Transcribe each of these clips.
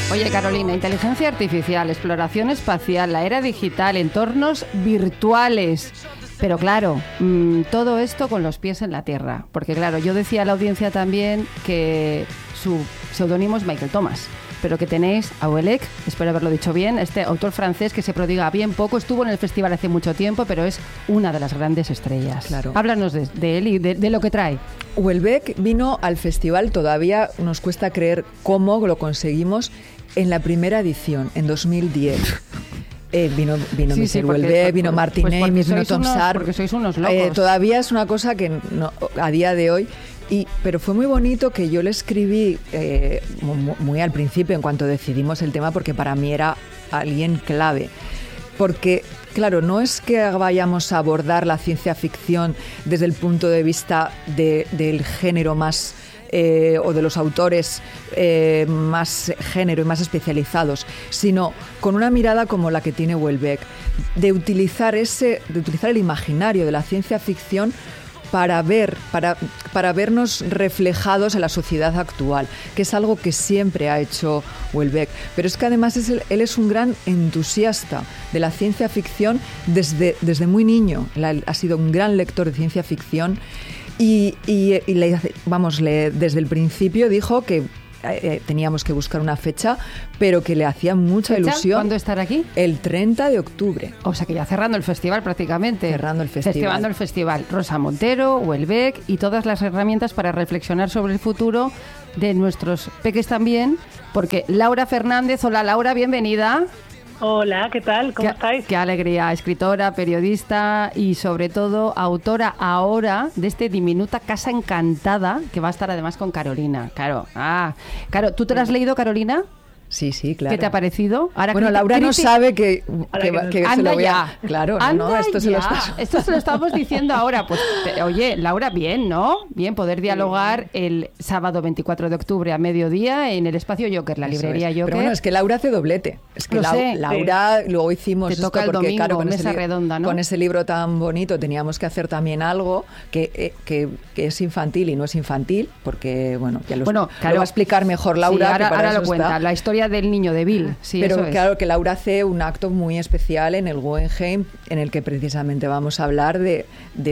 Oye, Carolina, inteligencia artificial, exploración espacial, la era digital, entornos virtuales. Pero claro, todo esto con los pies en la tierra. Porque claro, yo decía a la audiencia también que su seudónimo es Michael Thomas. Pero que tenéis a Houellebecq, espero haberlo dicho bien, este autor francés que se prodiga bien poco, estuvo en el festival hace mucho tiempo, pero es una de las grandes estrellas. Claro. Háblanos de él y de lo que trae. Houellebecq vino al festival, todavía nos cuesta creer cómo lo conseguimos, en la primera edición, en 2010. Vino Michel Houellebecq, vino Martin Amis, vino Tom Sharp. Porque sois unos locos. Todavía es una cosa que no, a día de hoy... Pero fue muy bonito que yo le escribí muy al principio, en cuanto decidimos el tema, porque para mí era alguien clave. Porque, claro, no es que vayamos a abordar la ciencia ficción desde el punto de vista del género más... o de los autores más género y más especializados, sino con una mirada como la que tiene Houellebecq, de utilizar el imaginario de la ciencia ficción para vernos reflejados en la sociedad actual, que es algo que siempre ha hecho Houellebecq. Pero es que además él es un gran entusiasta de la ciencia ficción desde muy niño. Ha sido un gran lector de ciencia ficción y desde el principio dijo que teníamos que buscar una fecha, pero que le hacía mucha ilusión. ¿Cuándo estar aquí? El 30 de octubre. O sea que ya cerrando el festival prácticamente. Cerrando el festival. Rosa Montero, Houellebecq y todas las herramientas para reflexionar sobre el futuro de nuestros peques también, porque Laura Fernández, hola Laura, bienvenida. Hola, ¿qué tal? ¿Cómo estáis? Qué alegría, escritora, periodista y sobre todo autora ahora de este diminuta Casa Encantada, que va a estar además con Carolina. Claro, ¿tú te la has leído, Carolina? Sí, claro. ¿Qué te ha parecido? Ahora bueno, Laura no sabe que se lo voy a... Claro, esto se lo estamos diciendo ahora. Pues, oye, Laura, bien, ¿no? Bien, poder dialogar el sábado 24 de octubre a mediodía en el espacio Joker, la librería Joker. Pero bueno, es que Laura hace doblete. Es que Laura, luego hicimos esto porque, domingo, claro, mesa redonda, ¿no? Con ese libro tan bonito teníamos que hacer también algo que es infantil y no es infantil, porque, bueno, ya lo va a explicar mejor Laura. Sí, ahora lo cuenta, la historia del niño de Bill. Sí, pero claro que Laura hace un acto muy especial en el Guggenheim, en el que precisamente vamos a hablar de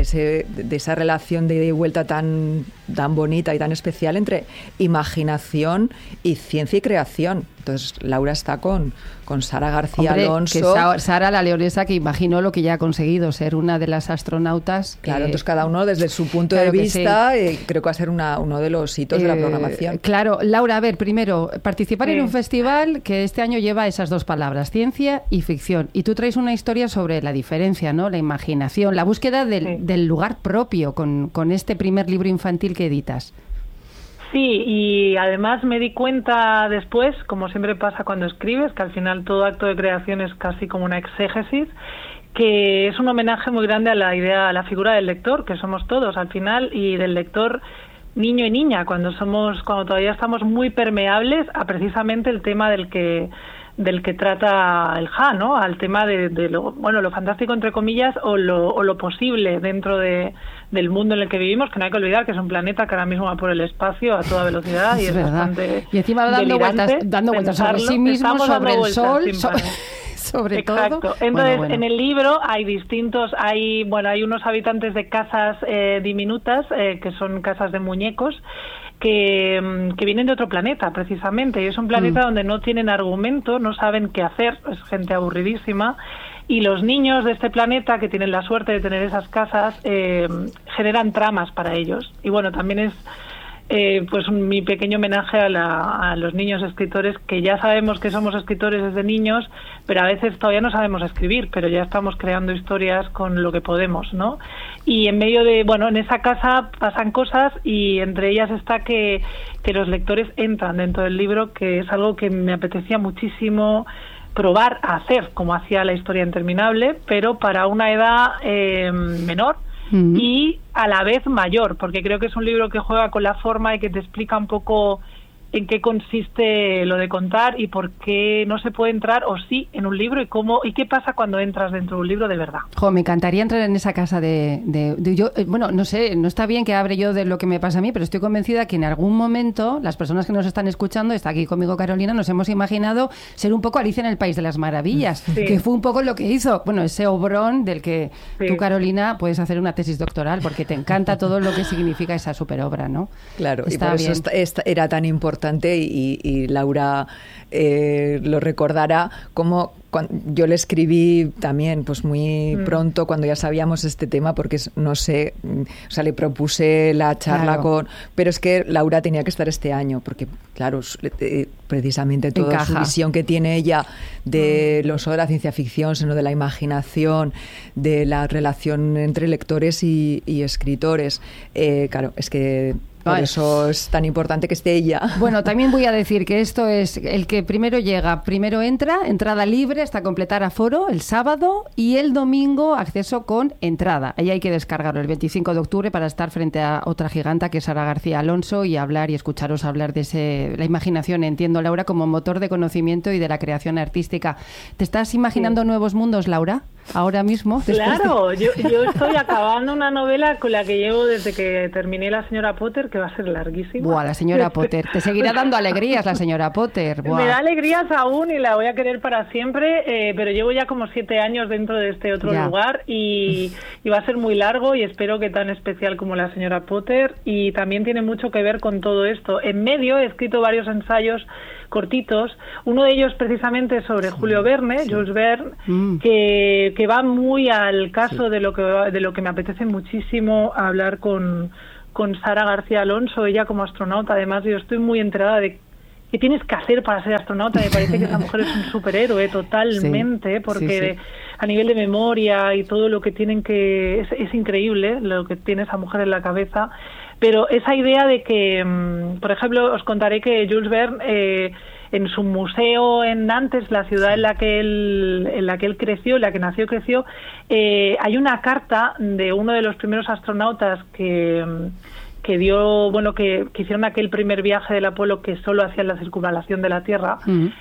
esa relación de ida y vuelta tan bonita y tan especial entre imaginación y ciencia y creación. Entonces Laura está con Sara García Alonso. Que Sara, la leonesa, que imaginó lo que ya ha conseguido, ser una de las astronautas. Claro, entonces cada uno desde su punto de vista, creo que va a ser uno de los hitos de la programación. Claro, Laura, a ver, primero, participar en un festival que este año lleva esas dos palabras, ciencia y ficción. Y tú traes una historia sobre la diferencia, ¿no? La imaginación, la búsqueda del lugar propio con este primer libro infantil que editas. Sí, y además me di cuenta después, como siempre pasa cuando escribes, que al final todo acto de creación es casi como una exégesis, que es un homenaje muy grande a la idea, a la figura del lector, que somos todos al final, y del lector niño y niña, cuando todavía estamos muy permeables a precisamente el tema del que trata el Ja, ¿no? Al tema de lo fantástico entre comillas o lo posible dentro del mundo en el que vivimos, que no hay que olvidar que es un planeta que ahora mismo va por el espacio a toda velocidad y es bastante y encima dando vueltas sobre sí mismo, sobre el sol, sobre Exacto. todo. Entonces, en el libro hay unos habitantes de casas diminutas, que son casas de muñecos, que vienen de otro planeta, precisamente, y es un planeta donde no tienen argumento, no saben qué hacer, es gente aburridísima, y los niños de este planeta, que tienen la suerte de tener esas casas, generan tramas para ellos. Y bueno, también es mi pequeño homenaje a los niños escritores, que ya sabemos que somos escritores desde niños, pero a veces todavía no sabemos escribir, pero ya estamos creando historias con lo que podemos, ¿no? Y en medio en esa casa pasan cosas, y entre ellas está que los lectores entran dentro del libro, que es algo que me apetecía muchísimo probar a hacer, como hacía La historia interminable, pero para una edad menor y a la vez mayor, porque creo que es un libro que juega con la forma y que te explica un poco en qué consiste lo de contar y por qué no se puede entrar o sí en un libro y qué pasa cuando entras dentro de un libro de verdad. Jo, me encantaría entrar en esa casa de yo, bueno, no sé, no está bien que hable yo de lo que me pasa a mí, pero estoy convencida que en algún momento las personas que nos están escuchando, está aquí conmigo Carolina, nos hemos imaginado ser un poco Alicia en el País de las Maravillas, sí. que fue un poco lo que hizo, bueno, ese obrón del que tú, Carolina, puedes hacer una tesis doctoral porque te encanta todo lo que significa esa superobra, ¿no? Claro, está y por bien. eso era tan importante y Laura lo recordará, como yo le escribí también pues muy pronto cuando ya sabíamos este tema, porque no sé, o sea, le propuse la charla pero es que Laura tenía que estar este año, porque claro, precisamente toda su visión que tiene ella de no solo de la ciencia ficción, sino de la imaginación, de la relación entre lectores y escritores, claro, es que por eso es tan importante que esté ella. Bueno, también voy a decir que esto es el que primero llega, primero entra, entrada libre hasta completar aforo el sábado y el domingo acceso con entrada. Ahí hay que descargarlo el 25 de octubre para estar frente a otra giganta que es Sara García Alonso y hablar y escucharos hablar de la imaginación, entiendo, Laura, como motor de conocimiento y de la creación artística. ¿Te estás imaginando nuevos mundos, Laura? Ahora mismo. Claro, yo estoy acabando una novela con la que llevo desde que terminé La señora Potter, que va a ser larguísima. Buah, la señora Potter. Te seguirá dando alegrías la señora Potter. Buah. Me da alegrías aún y la voy a querer para siempre, pero llevo ya como 7 años dentro de este otro lugar y va a ser muy largo y espero que tan especial como la señora Potter, y también tiene mucho que ver con todo esto. En medio he escrito varios ensayos cortitos, uno de ellos precisamente sobre Julio Verne, Jules Verne, que va muy al caso de lo que me apetece muchísimo hablar con Sara García Alonso, ella como astronauta. Además, yo estoy muy enterada de qué tienes que hacer para ser astronauta. Me parece que esa mujer es un superhéroe totalmente, porque a nivel de memoria y todo lo que tienen que... Es increíble lo que tiene esa mujer en la cabeza. Pero esa idea de que, por ejemplo, os contaré que Jules Verne, en su museo en Nantes, la ciudad en la que él creció, en la que nació y creció, hay una carta de uno de los primeros astronautas que hicieron aquel primer viaje del Apolo, que solo hacían la circunvalación de la Tierra,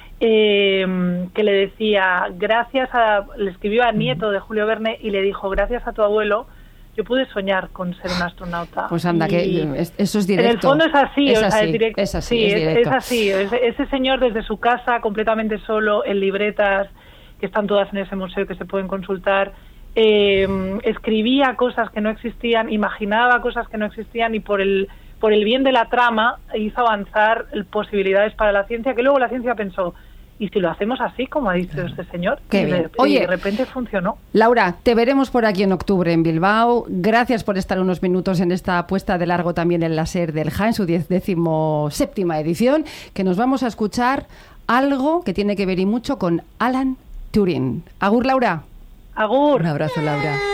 que le decía, le escribió a nieto de Julio Verne y le dijo, gracias a tu abuelo, yo pude soñar con ser un astronauta. Pues anda, que eso es directo. En el fondo es así, es directo. Es así, sí, es directo. Es así. Ese señor desde su casa, completamente solo, en libretas, que están todas en ese museo que se pueden consultar, escribía cosas que no existían, imaginaba cosas que no existían y por el bien de la trama hizo avanzar posibilidades para la ciencia, que luego la ciencia pensó, ¿y si lo hacemos así, como ha dicho este señor? Qué bien. Oye, de repente funcionó. Laura, te veremos por aquí en octubre en Bilbao. Gracias por estar unos minutos en esta apuesta de largo también en la SER del JA, en su 17ª edición, que nos vamos a escuchar algo que tiene que ver y mucho con Alan Turing. Agur, Laura. Agur. Un abrazo, Laura.